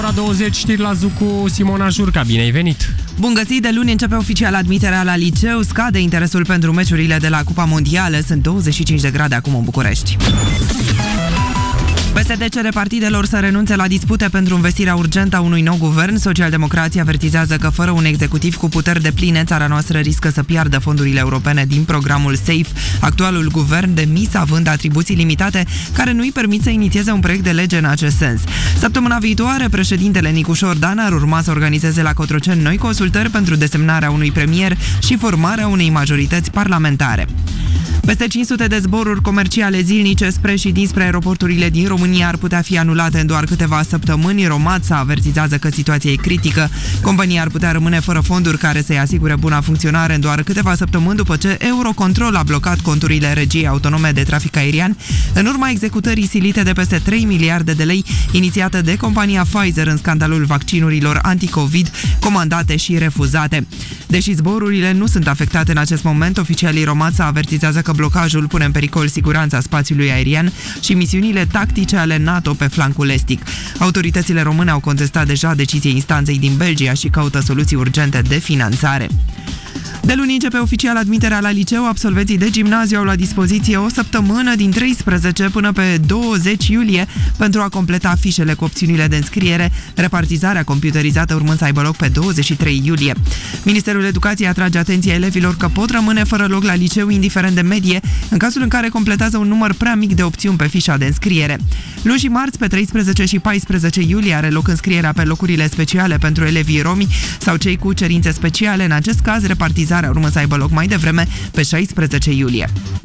ora 20, știri la Zi cu Simona Jurca. Bine ai venit! Bun găsit! De luni începe oficial admiterea la liceu. Scade interesul pentru meciurile de la Cupa Mondială. Sunt 25 de grade acum în București. PSD cere partidelor să renunțe la dispute pentru investirea urgentă a unui nou guvern. Socialdemocrații avertizează că fără un executiv cu puteri depline, țara noastră riscă să piardă fondurile europene din programul SAFE. Actualul guvern demis având atribuții limitate care nu îi permit să inițieze un proiect de lege în acest sens. Săptămâna viitoare, președintele Nicușor Dan ar urma să organizeze la Cotroceni noi consultări pentru desemnarea unui premier și formarea unei majorități parlamentare. Peste 500 de zboruri comerciale zilnice spre și dinspre aeroporturile din România ar putea fi anulate în doar câteva săptămâni. Romața avertizează că situația e critică. Compania ar putea rămâne fără fonduri care să-i asigure buna funcționare în doar câteva săptămâni după ce Eurocontrol a blocat conturile Regiei Autonome de Trafic Aerian în urma executării silite de peste 3 miliarde de lei inițiată de compania Pfizer în scandalul vaccinurilor anti-Covid comandate și refuzate. Deși zborurile nu sunt afectate în acest moment, oficialii Romața avertizează că blocajul pune în pericol siguranța spațiului aerian și misiunile tactice ale NATO pe flancul estic. Autoritățile române au contestat deja deciziei instanței din Belgia și caută soluții urgente de finanțare. De luni începe oficial admiterea la liceu. Absolvenții de gimnaziu au la dispoziție o săptămână din 13 până pe 20 iulie pentru a completa fișele cu opțiunile de înscriere, repartizarea computerizată urmând să aibă loc pe 23 iulie. Ministerul Educației atrage atenția elevilor că pot rămâne fără loc la liceu indiferent de medie în cazul în care completează un număr prea mic de opțiuni pe fișa de înscriere. Luni și marți, pe 13 și 14 iulie, are loc înscrierea pe locurile speciale pentru elevii romi sau cei cu cerințe speciale. În acest caz, repartizarea urmă să aibă loc mai devreme, pe 16 iulie.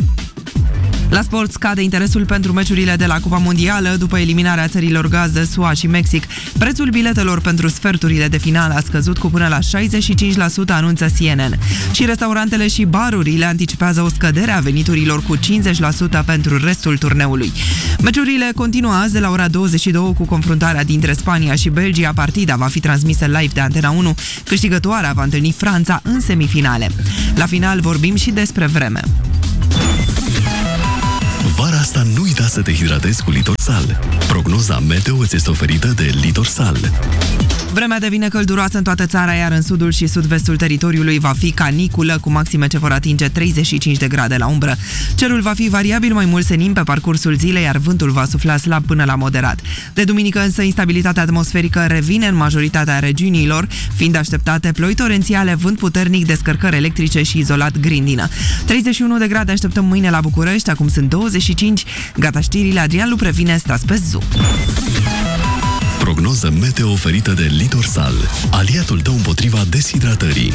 La sport scade interesul pentru meciurile de la Cupa Mondială după eliminarea țărilor gazdă SUA și Mexic. Prețul biletelor pentru sferturile de finală a scăzut cu până la 65%, anunță CNN. Și restaurantele și barurile anticipează o scădere a veniturilor cu 50% pentru restul turneului. Meciurile continuă azi de la ora 22 cu confruntarea dintre Spania și Belgia. Partida va fi transmisă live de Antena 1. Câștigătoarea va întâlni Franța în semifinale. La final vorbim și despre vreme. Vara asta nu uita să te hidratezi cu Litorsal. Prognoza meteo îți este oferită de Litorsal. Vremea devine călduroasă în toată țara, iar în sudul și sud-vestul teritoriului va fi caniculă, cu maxime ce vor atinge 35 de grade la umbră. Cerul va fi variabil, mai mult senin pe parcursul zilei, iar vântul va sufla slab până la moderat. De duminică însă instabilitatea atmosferică revine în majoritatea regiunilor, fiind așteptate ploi torențiale, vânt puternic, descărcări electrice și izolat grindină. 31 de grade așteptăm mâine la București, acum sunt 25. Gata știrile, Adrian Lup revine, stați pe Zoo. Prognoză meteo oferită de Litorsal, aliatul tău împotriva deshidratării.